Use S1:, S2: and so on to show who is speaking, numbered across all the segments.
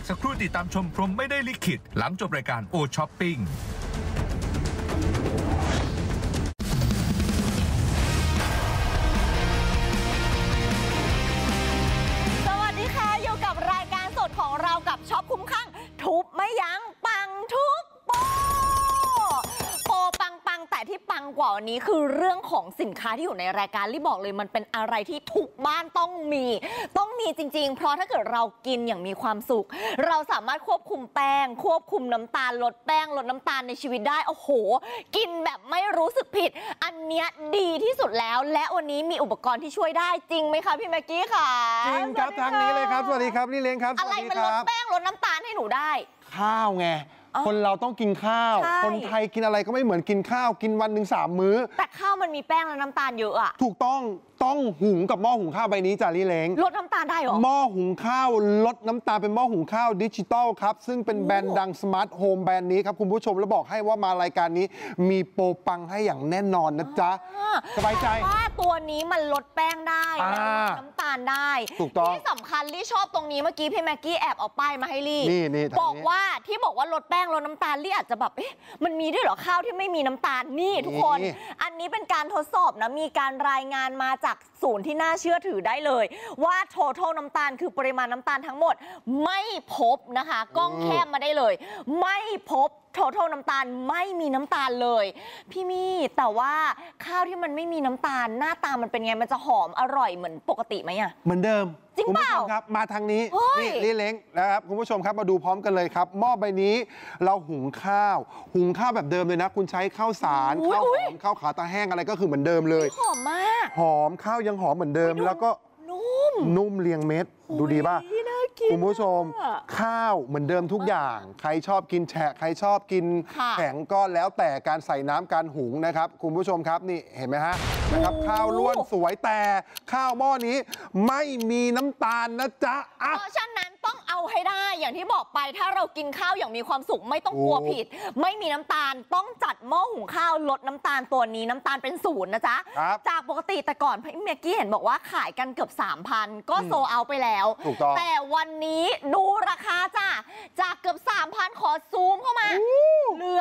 S1: สักครู่ติดตามชมพรหมไม่ได้ลิขิตหลังจบรายการโอช้อปปิ้ง
S2: สวัสดีค่ะอยู่กับรายการสดของเรากับช็อปคุ้มข้างทุบไม่ยั้งปังทุกโปปังแต่ที่ปังกว่านี้คือเรื่องของสินค้าที่อยู่ในรายการรีบบอกเลยมันเป็นอะไรที่ทุกบ้านต้องมีจริงๆเพราะถ้าเกิดเรากินอย่างมีความสุขเราสามารถควบคุมแป้งควบคุมน้ำตาลลดแป้งลดน้ำตาลในชีวิตได้โอ้โหกินแบบไม่รู้สึกผิดอันเนี้ยดีที่สุดแล้วและวันนี้มีอุปกรณ์ที่ช่วยได้จริงไหมคะพี่แม็กกี้ค่ะ
S3: จริงครับทางนี้เลยครับสวัสดีครับนี่เล้งครับ
S2: อะไรมันลดแป้งลดน้ำตาลให้หนูได้
S3: ข้าวไงคนเราต้องกินข้าวคนไทยกินอะไรก็ไม่เหมือนกินข้าวกินวันหนึ่ง3 มื้อ
S2: แต่ข้าวมันมีแป้งและน้ำตาลเยอะอะ
S3: ถูกต้องหุงกับหม้อหุงข้าวใบนี้จ่าลี่เล้ง
S2: ลดน้ำตาลได้หรอ
S3: หม้อหุงข้าวลดน้ำตาลเป็นหม้อหุงข้าวดิจิตอลครับซึ่งเป็นแบรนด์ดังสมาร์ทโฮมแบรนด์นี้ครับคุณผู้ชมแล้วบอกให้ว่ามารายการนี้มีโปรปังให้อย่างแน่นอนนะจ๊ะสบายใจ
S2: ว่าตัวนี้มันลดแป้งได้ลดน้ำตาลได้
S3: ถูกต้อง
S2: ที่สำคัญลี่ชอบตรงนี้เมื่อกี้พี่แม็กกี้แอบเอาป้ายมาให้ลี่บอกว่าลดแป้งลดน้ำตาลลี่อาจจะแบบมันมีด้วยเหรอข้าวที่ไม่มีน้ำตาลนี่ทุกคนอันนี้เป็นการทดสอบนะมีการรายงานมาจากศูนย์ที่น่าเชื่อถือได้เลยว่า total น้ำตาลคือปริมาณน้ำตาลทั้งหมดไม่พบนะคะกล้องแคบมาได้เลยไม่พบtotal น้ำตาลไม่มีน้ำตาลเลยพี่มี่แต่ว่าข้าวที่มันไม่มีน้ำตาลหน้าตามันเป็นไงมันจะหอมอร่อยเหมือนปกติไหมอะ
S3: เหมือนเดิม
S2: จริงเปล่า
S3: ครับมาทางนี้นี่เล้งนะครับคุณผู้ชมครับมาดูพร้อมกันเลยครับหม้อใบนี้เราหุงข้าวแบบเดิมเลยนะคุณใช้ข้าวสารข้าวหอมข้าวขาตาแห้งอะไรก็คือเหมือนเดิมเลย
S2: หอมมาก
S3: หอมข้าวยังหอมเหมือนเดิมแล้วก็นุ่มเรียงเม็ดดูดีป่ะคุณผู้ชมข้าวเหมือนเดิมทุกอย่างใครชอบกินแฉะใครชอบกินแข็งก็แล้วแต่การใส่น้ำการหุงนะครับคุณผู้ชมครับนี่เห็นไหมฮะนะครับข้าวล้วนสวยแต่ข้าวหม้อนี้ไม่มีน้ำตาลนะจ๊ะ
S2: เพราะฉะนั้นต้องเอาให้ได้อย่างที่บอกไปถ้าเรากินข้าวอย่างมีความสุขไม่ต้องกลัวผิดไม่มีน้ำตาลต้องจัดหม้อหุงข้าวลดน้ำตาลตัวนี้น้ำตาลเป็น0นะจ๊ะจากปกติแต่ก่อนพี่เมกกี้เห็นบอกว่าขายกันเกือบ 3,000 ก็โซเอาไปแล้วแต่วันนี้ดูราคาจ้ะจากเกือบ 3,000 ขอซูมเข้ามาเหลือ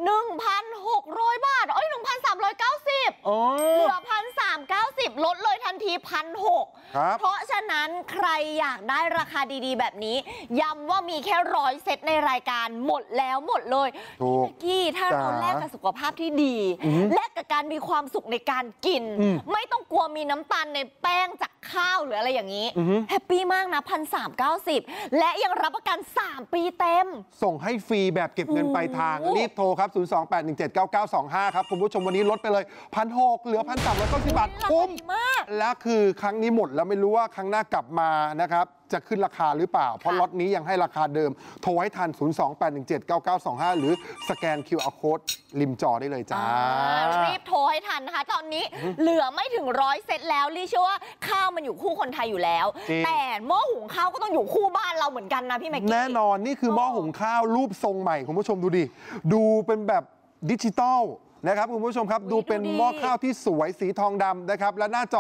S2: 1,600 บาท1,390เหลือ 1,390 ลดเลยทันที 1,600 เพราะฉะนั้นใครอยากได้ราคาดีๆแบบนี้ย้ำว่ามีแค่100 เซตในรายการหมดแล้วหมดเลยพี่เมกกี้ถ้าเราแลกกับสุขภาพที่ดีแลกกับการมีความสุขในการกินไม่ต้องกลัวมีน้ำตาลในแป้งจากข้าวหรืออะไรอย่างนี้แฮปปี้มากนะ 1,390 และยังรับประกัน3 ปีเต็ม
S3: ส่งให้ฟรีแบบเก็บเงินปลายทางรีบโทรครับ028179925ครับคุณผู้ชมวันนี้ลดไปเลย1,600เหลือ 1,390 บาทคุ้มและคือครั้งนี้หมดแล้วไม่รู้ว่าครั้งหน้ากลับมานะครับจะขึ้นราคาหรือเปล่าเพราะล็อตนี้ยังให้ราคาเดิมโทรให้ทัน028179925หรือสแกน QR Code ริมจอได้เลยจ้า
S2: รีบโทรให้ทันนะคะตอนนี้เหลือไม่ถึง100 เซตแล้วลี่เชื่อว่าข้าวมันอยู่คู่คนไทยอยู่แล้วแต่หม้อหุงข้าวก็ต้องอยู่คู่บ้านเราเหมือนกันนะพี่แม็กกี้
S3: แน่นอนนี่คือหม้อหุงข้าวรูปทรงใหม่คุณผู้ชมดูดิดูเป็นแบบดิจิตอลนะครับคุณผู้ชมครับดูเป็นหม้อข้าวที่สวยสีทองดำนะครับและหน้าจอ